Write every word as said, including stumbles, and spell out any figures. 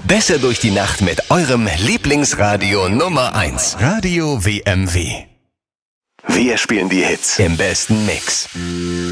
Besser durch die Nacht mit eurem Lieblingsradio Nummer eins. Radio W M W. Wir spielen die Hits im besten Mix.